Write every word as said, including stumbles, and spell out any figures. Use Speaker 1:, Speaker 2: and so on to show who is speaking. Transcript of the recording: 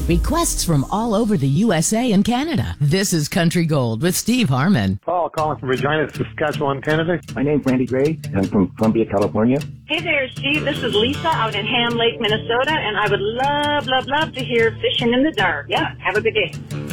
Speaker 1: Requests from all over the U S A and Canada. This is Country Gold with Steve Harmon.
Speaker 2: Paul calling from Regina, Saskatchewan, Canada.
Speaker 3: My name's Randy Gray. I'm from Columbia, California.
Speaker 4: Hey there, Steve. This is Lisa out in Ham Lake, Minnesota, and I would love, love, love to hear Fishing in the Dark. Yeah, have a good day.